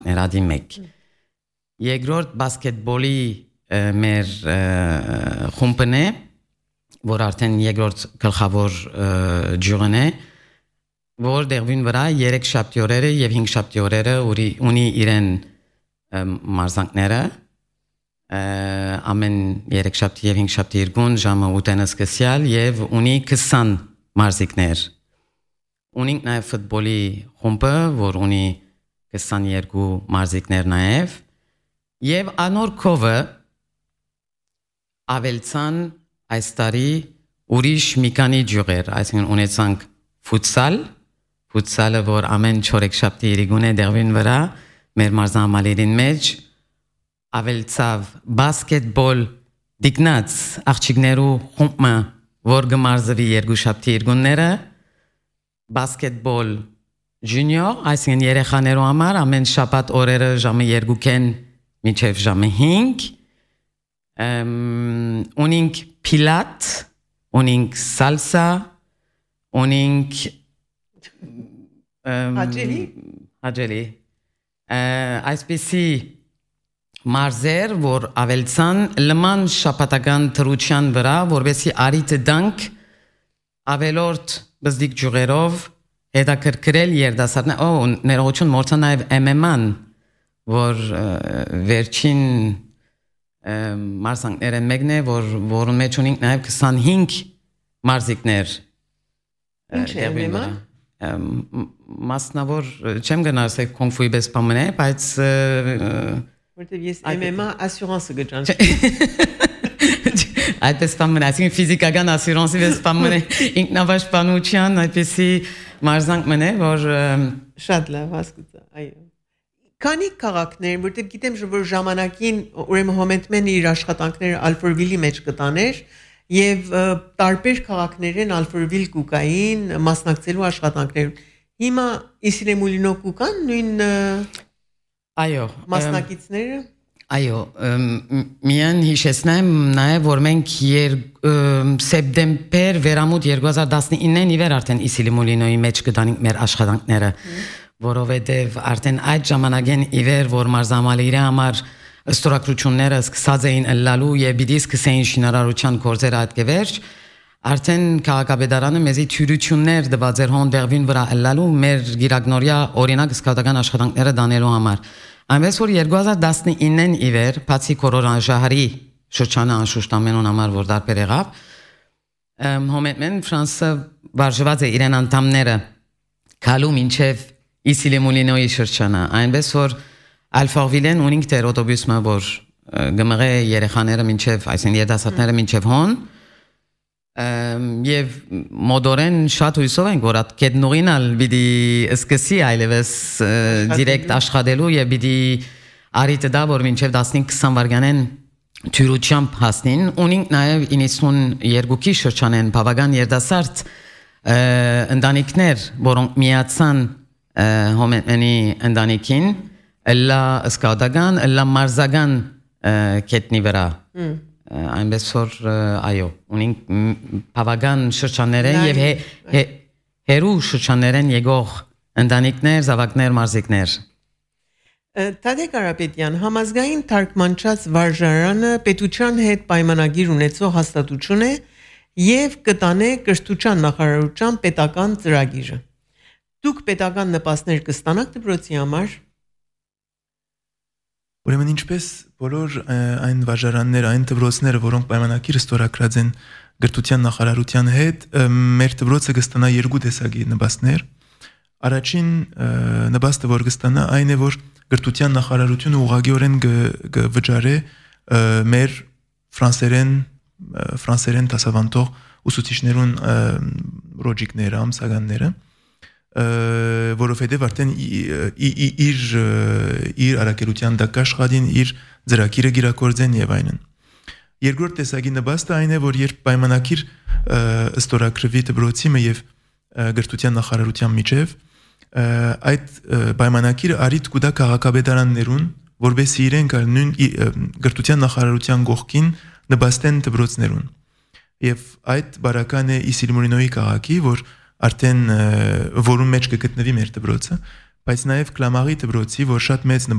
ներադի մեկ։ Երկրորդ բասկետբոլի մեր խումբն է, որ արդեն երկրորդ գլխավոր ջուրն է, որ դերվին վրա 3 շաբթի օրերը եւ 5 շաբթի օրերը ունի իրեն մարզանքները ամեն 3 շաբթի եւ 5 շաբթի երկուն ժամը 8-ը սկսյալ եւ ունի 20 մարզիկներ։ Ունենք նաեւ ֆուտբոլի խումբը, որ ունի 22 մարզիկներ նաեւ եւ անոր քովը ավելցան այս տարի ուրիշ մի քանի ջուրեր, այսինքն ունեցանք ֆուտսալը, որ ամեն 4 շաբթի երգուն է դերվին վրա մեր մարզամալերին մեջ, ավելցավ բասկետբոլ դիկնած աղջիկներու խումբը, որ գմարզվի 2 շաբթի երգունները, բասկետբոլ ջունիոր, այսինքն երեխաներու համար ամեն շաբաթ օրերը ժամը 2-ին մինչև ժամը 5, ունենք պիլատ, ունենք սալսա, ունենք հաջելի, այսպիսի մարզեր, որ ավելցան լման շաբաթական թրության վրա, որովհետեւ արիթ դանք ավելորդ բզդիկ ջուրերով հետաքրքրել երդասարներ, ներողություն մորցան նաև MMA-ն, որ վերջին մարզանքները մեկն է, որում մեջ ունենք նաև 25 մարզիկներ։ Ինչ է MMA-ն? Մասնավոր չեմ գնաս կոնֆուի պես բամն է, բայց որտեվ ես MMA ասյուրանսը գճան։ Այդպես բամն է, այսինքն ֆիզիկական ասյուրանսի պես բամն է, ինքնավաշտպանության այդպիսի մարզանքն է, որ շատ լավ հասկացա, այո։ Քանի քաղաքներ, որտեվ գիտեմ, որ ժամանակին ուրեմն Հոմենտմեն իր աշխատանքները Ալֆորվիլի մեջ կտաներ եւ տարբեր քաղաքներեն Ալֆորվիլ կուկային մասնակցելու աշխատանքներում։ Հիմա Իսրեմուլինո կուկան նույն այո մասնակիցները։ Այո, միան հիշեցնեմ նաև, որ մենք սեպտեմբեր վերամուտ 2019-ին իվեր արդեն Իսրեմուլինոյի մեջ կտանենք մեր աշխատանքները, որովհետև արդեն այդ ժամանակեն իվեր, որ մարզամալերի համար ստորագրությունները սկսած էին ըլլալու եւ պիտի սկսեին շինարարության գործերը այդ կվերջ, արդեն քաղաքապետարանը մեզի թյուրություններ տված էր հոն դերվին վրա ըլլալու մեր գիրագնորյա օրինակ սկավտական աշխատանքները դանելու համար։ Այնպես որ 2019-ին իվեր, բացի կորոնաժահարի շրջանը անշուշտ ամենուն համար որ դարբեր եղավ, Հոմենտմեն Ֆրանսը վարժված է իրեն անդամները քալու մինչև Իսրեմուլինոյի շրջանը, այնպես որ Ալֆորվիլեն ունենք դեր օտոբուսը, որ գմղե երեխաները մինչև, այսինքն երիտասարդները մինչև հոն, եւ մոդորեն շատ հույսով ենք, որ այդ կետնորինալ պիտի սկսի այլևս դիրեկտ աշխատելու եւ պիտի արիթ դա, որ մինչև 15-20 վայրկյանեն թյուրությամբ հասնին, ունենք նաեւ 92-ի շրջանեն բավական երիտասարդ ընտանիքներ, որոնք միացան Հոմենտմենի ընտանիքին, ըլլա սկաուտական, ըլլա մարզական կետնի վրա, այնպես որ այո, ունենք բավական շրջաններ են եւ հերու շրջաններ են եկող ընտանիքներ, զավակներ, մարզիկներ։ Տադեկ Կարապետյան, համազգային թարգմանչած վարժարանը պետության հետ պայմանագիր ունեցող հաստատություն է եւ կտանե կրթության նախարարության պետական ծրագիրը։ Դուք պետական նպաստներ կստանաք դպրոցի համար։ Ուրեմն ինչպես բոլոր այն վարժարաններ, այն դպրոցները, որոնք պայմանագիր ստորագրած են գրթության նախարարության հետ, մեր դպրոցը կստանա 2 տեսակի նպաստներ։ Առաջին նպաստը, որ կստանա, այն է, որ գրթության նախարարությունը ուղղակիորեն կվճարի մեր ֆրանսերեն դասավանդող ուսուցիչներուն ռոջիկները, ամսականները, որովհետև արդեն իր արակելության դակաշխատին իր ծրագիրը գիրակորձեն եւ այնն։ Երկրորդ տեսակի նպաստը այն է, որ երբ պայմանագիր ստորագրվի դպրոցի եւ գրթության նախարարության միջև, այդ պայմանագիրը արիթ կուտա քաղաքապետարաններուն, որովհետեւ իրենք նույն գրթության նախարարության գողքին նպաստեն դպրոցներուն։ Եվ այդ բարական է Իսրեմուլինոյի քաղաքի, որ արդեն որում մեջ կգտնվի մեր դպրոցը, բայց նաև Կլամաղի դպրոցի, որ շատ մեծ